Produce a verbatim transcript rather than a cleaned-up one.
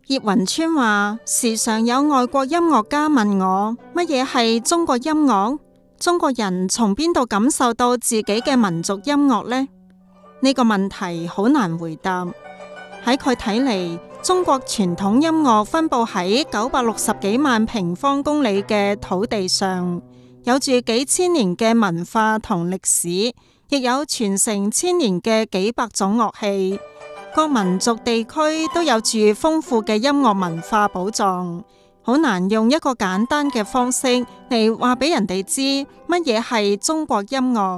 葉雲川話：時常有外國音樂家問我乜嘢係中國音樂？中國人從邊度感受到自己嘅民族音樂呢？呢個問題好難回答。喺佢睇嚟，中國傳統音樂分佈喺九百六十幾萬平方公里嘅土地上，有住幾千年嘅文化同歷史，亦有傳承千年嘅幾百種樂器。各民族地區都有住豐富嘅音樂文化寶藏，好難用一個簡單嘅方式嚟話俾人哋知乜嘢係中國音樂。